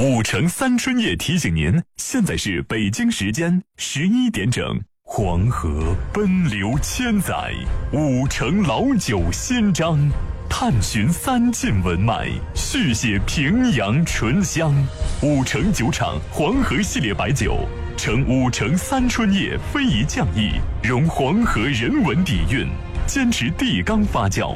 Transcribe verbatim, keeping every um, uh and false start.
五城三春夜提醒您，现在是北京时间十一点整。黄河奔流千载，五城老酒新章，探寻三晋文脉，续写平阳醇香。五城酒厂黄河系列白酒，承五城三春夜非遗匠艺，融黄河人文底蕴，坚持地缸发酵，